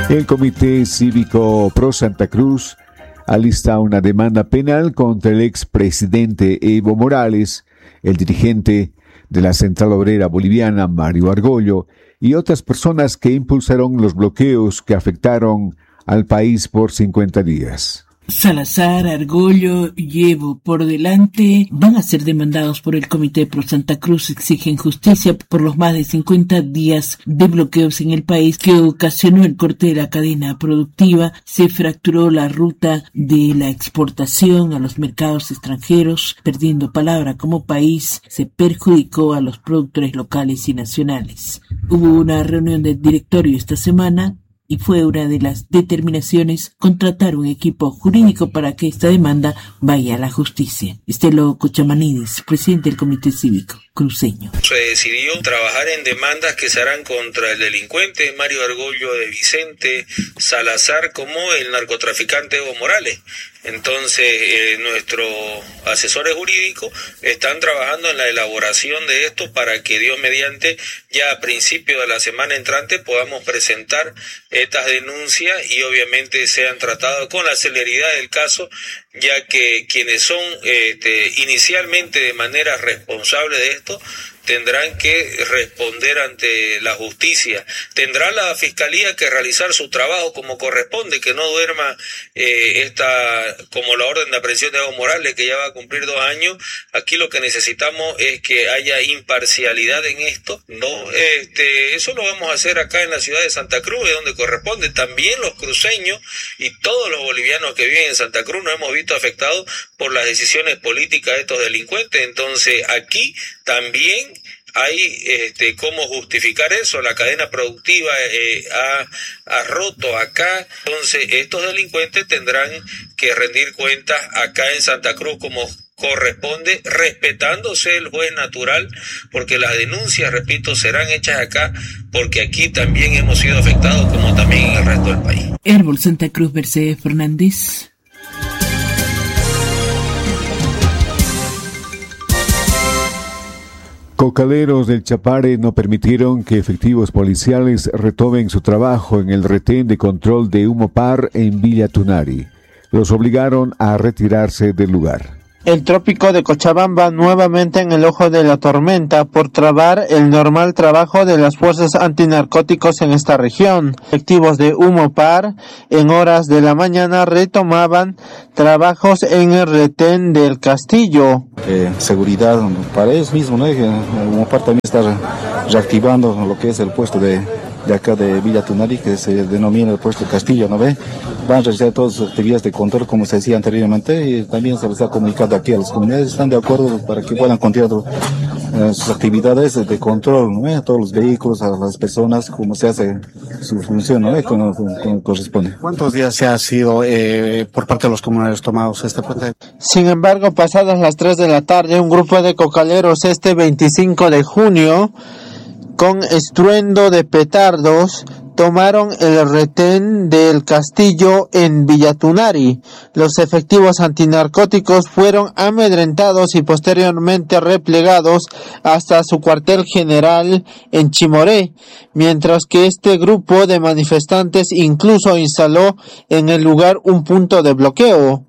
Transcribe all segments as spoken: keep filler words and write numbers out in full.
El Comité Cívico Pro Santa Cruz alista una demanda penal contra el expresidente Evo Morales, el dirigente de la Central Obrera Boliviana, Mario Argollo, y otras personas que impulsaron los bloqueos que afectaron al país por cincuenta días. Salazar, Argollo y Evo por delante van a ser demandados por el Comité Pro Santa Cruz. Exigen justicia por los más de cincuenta días de bloqueos en el país que ocasionó el corte de la cadena productiva. Se fracturó la ruta de la exportación a los mercados extranjeros, perdiendo palabra como país. Se perjudicó a los productores locales y nacionales. Hubo una reunión del directorio esta semana y fue una de las determinaciones contratar un equipo jurídico para que esta demanda vaya a la justicia. Estelo Cuchamanidis, presidente del Comité Cívico Cruceño. Se decidió trabajar en demandas que se harán contra el delincuente Mario Argollo de Vicente Salazar como el narcotraficante Evo Morales. Entonces, eh, nuestros asesores jurídicos están trabajando en la elaboración de esto para que Dios mediante ya a principio de la semana entrante podamos presentar estas denuncias y obviamente sean tratadas con la celeridad del caso, ya que quienes son este, inicialmente de manera responsable de esto tendrán que responder ante la justicia. Tendrá la Fiscalía que realizar su trabajo como corresponde, que no duerma eh, esta, como la orden de aprehensión de Evo Morales, que ya va a cumplir dos años. Aquí lo que necesitamos es que haya imparcialidad en esto. No, este, eso lo vamos a hacer acá en la ciudad de Santa Cruz, es donde corresponde. También los cruceños y todos los bolivianos que viven en Santa Cruz nos hemos visto afectados por las decisiones políticas de estos delincuentes. Entonces, aquí también hay este, cómo justificar eso. La cadena productiva eh, ha, ha roto acá. Entonces, estos delincuentes tendrán que rendir cuentas acá en Santa Cruz como corresponde, respetándose el juez natural, porque las denuncias, repito, serán hechas acá, porque aquí también hemos sido afectados, como también en el resto del país. Herbol Santa Cruz, Mercedes Fernández. Cocaleros del Chapare no permitieron que efectivos policiales retomen su trabajo en el retén de control de Humopar en Villa Tunari. Los obligaron a retirarse del lugar. El trópico de Cochabamba nuevamente en el ojo de la tormenta por trabar el normal trabajo de las fuerzas antinarcóticos en esta región. Efectivos de Humopar en horas de la mañana retomaban trabajos en el retén del Castillo. Eh, seguridad para ellos mismos, ¿no? Humopar también está reactivando lo que es el puesto de, de acá de Villa Tunari, que se denomina el puesto Castillo, ¿no ve? Van a realizar todas las actividades de control como se decía anteriormente y también se les ha comunicado aquí a las comunidades, están de acuerdo para que puedan continuar eh, sus actividades de control, ¿no? A todos los vehículos, a las personas, como se hace su función, ¿no? Como, como corresponde. ¿Cuántos días se ha sido eh, por parte de los comunarios tomados este puente? Sin embargo, pasadas las tres de la tarde, un grupo de cocaleros este veinticinco de junio, con estruendo de petardos, tomaron el retén del Castillo en Villa Tunari. Los efectivos antinarcóticos fueron amedrentados y posteriormente replegados hasta su cuartel general en Chimoré, mientras que este grupo de manifestantes incluso instaló en el lugar un punto de bloqueo.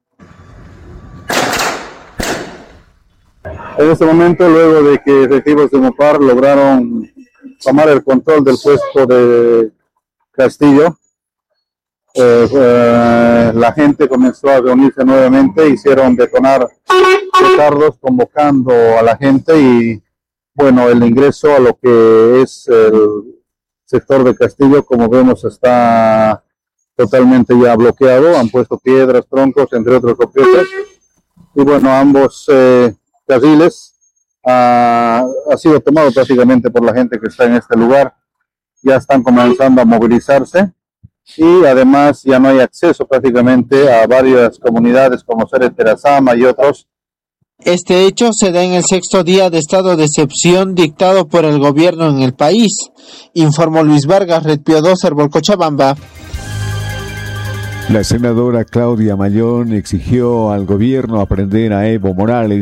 En este momento, luego de que efectivos de Humopar lograron tomar el control del puesto de Castillo, eh, eh, la gente comenzó a reunirse nuevamente, hicieron detonar petardos convocando a la gente y bueno, el ingreso a lo que es el sector de Castillo, como vemos, está totalmente ya bloqueado, han puesto piedras, troncos, entre otros objetos, y bueno, ambos eh, carriles ha, ha sido tomado prácticamente por la gente que está en este lugar. Ya están comenzando a movilizarse y además ya no hay acceso prácticamente a varias comunidades como Sere Terazama y otros. Este hecho se da en el sexto día de estado de excepción dictado por el gobierno en el país, informó Luis Vargas, Red Pío dos, Herbol Cochabamba. La senadora Claudia Mayón exigió al gobierno aprender a Evo Morales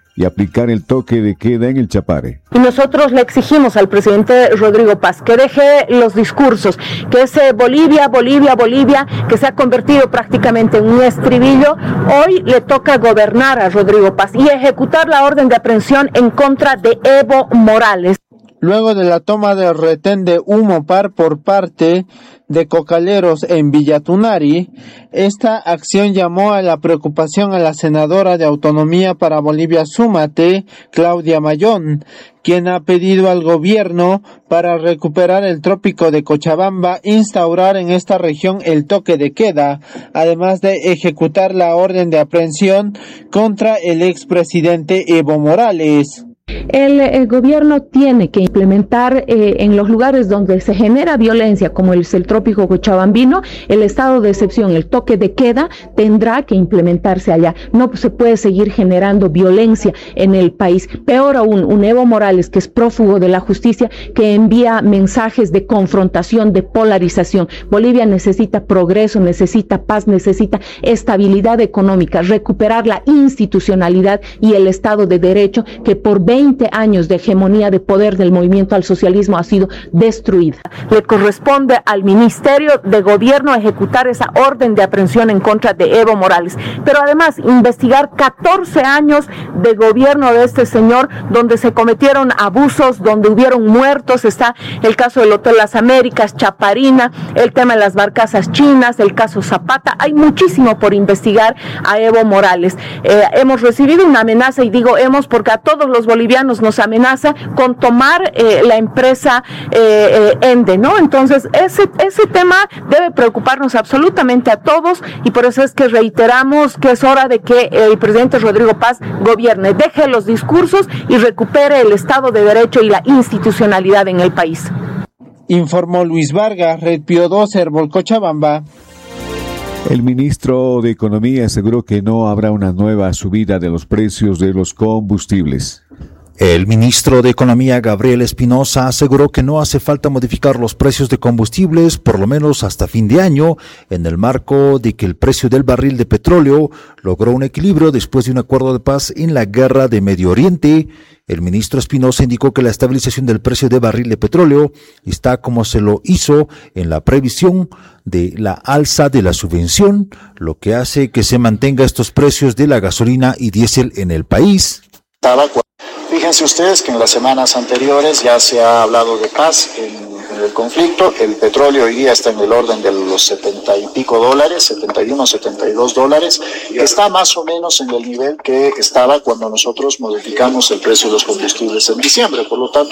y aplicar el toque de queda en el Chapare. Y nosotros le exigimos al presidente Rodrigo Paz que deje los discursos, que ese Bolivia, Bolivia, Bolivia, que se ha convertido prácticamente en un estribillo. Hoy le toca gobernar a Rodrigo Paz y ejecutar la orden de aprehensión en contra de Evo Morales. Luego de la toma del retén de Humopar por parte de cocaleros en Villatunari, esta acción llamó a la preocupación a la senadora de Autonomía para Bolivia Súmate, Claudia Mayón, quien ha pedido al gobierno para recuperar el trópico de Cochabamba instaurar en esta región el toque de queda, además de ejecutar la orden de aprehensión contra el expresidente Evo Morales. El, el gobierno tiene que implementar eh, en los lugares donde se genera violencia, como es el trópico cochabambino, el estado de excepción, el toque de queda, tendrá que implementarse allá. No se puede seguir generando violencia en el país. Peor aún, un Evo Morales que es prófugo de la justicia, que envía mensajes de confrontación, de polarización. Bolivia necesita progreso, necesita paz, necesita estabilidad económica, recuperar la institucionalidad y el Estado de Derecho que por veinte años de hegemonía de poder del movimiento al socialismo ha sido destruida. Le corresponde al Ministerio de Gobierno ejecutar esa orden de aprehensión en contra de Evo Morales, pero además investigar catorce años de gobierno de este señor, donde se cometieron abusos, donde hubieron muertos. Está el caso del Hotel Las Américas, Chaparina, el tema de las barcazas chinas, el caso Zapata. Hay muchísimo por investigar a Evo Morales. Eh, hemos recibido una amenaza, y digo hemos porque a todos los bolivianos nos amenaza con tomar eh, la empresa eh, eh, Ende, ¿no? Entonces ese, ese tema debe preocuparnos absolutamente a todos, y por eso es que reiteramos que es hora de que el presidente Rodrigo Paz gobierne, deje los discursos y recupere el Estado de Derecho y la institucionalidad en el país. Informó Luis Vargas, Red Pío dos, Herbol, Cochabamba. El ministro de Economía aseguró que no habrá una nueva subida de los precios de los combustibles. El ministro de Economía, Gabriel Espinosa, aseguró que no hace falta modificar los precios de combustibles, por lo menos hasta fin de año, en el marco de que el precio del barril de petróleo logró un equilibrio después de un acuerdo de paz en la guerra de Medio Oriente. El ministro Espinosa indicó que la estabilización del precio de barril de petróleo está como se lo hizo en la previsión de la alza de la subvención, lo que hace que se mantenga estos precios de la gasolina y diésel en el país. Fíjense ustedes que en las semanas anteriores ya se ha hablado de paz en, en el conflicto. El petróleo hoy día está en el orden de los setenta y pico dólares, setenta y uno, setenta y dos dólares, que está más o menos en el nivel que estaba cuando nosotros modificamos el precio de los combustibles en diciembre. Por lo tanto,